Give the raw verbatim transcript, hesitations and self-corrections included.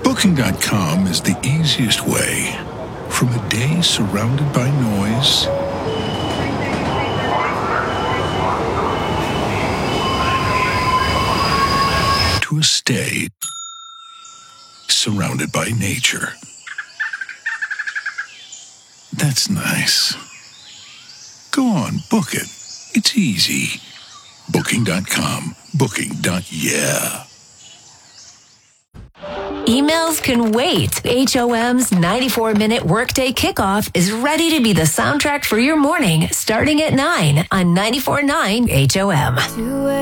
Booking dot com is the easiest way. From a day surrounded by noise to a stay surrounded by nature. That's nice. Go on, book it. It's easy. Booking dot com. Booking. Yeah. Emails can wait. H O M's ninety-four minute workday kickoff is ready to be the soundtrack for your morning, starting at nine on ninety-four point nine H O M.